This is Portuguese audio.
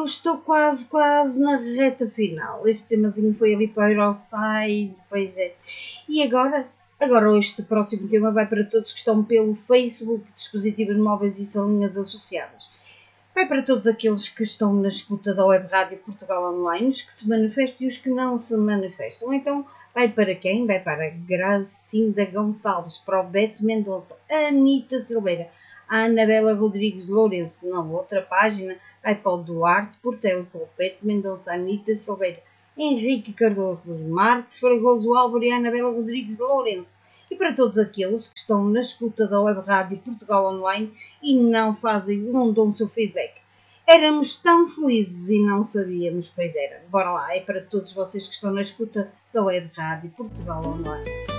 estou quase na reta final. Este temazinho foi ali para o Euroside, pois é. E agora este próximo tema vai para todos que estão pelo Facebook, dispositivos móveis e salinhas associadas. Vai para todos aqueles que estão na escuta da Web Rádio Portugal Online, os que se manifestam e os que não se manifestam. Então, vai para quem? Vai para a Gracinda Gonçalves, para o Beto Mendonça, a Anitta Silveira, a Anabela Rodrigues de Lourenço, na outra página, vai para o Duarte Portela, para o Beto Mendonça, a Anitta Silveira, Henrique Cardoso, Marcos Fragoso Álvaro e a Anabela Rodrigues de Lourenço. E para todos aqueles que estão na escuta da Web Rádio Portugal Online e não dão o seu feedback. Éramos tão felizes e não sabíamos, pois era. Bora lá, é para todos vocês que estão na escuta da Web Rádio Portugal Online.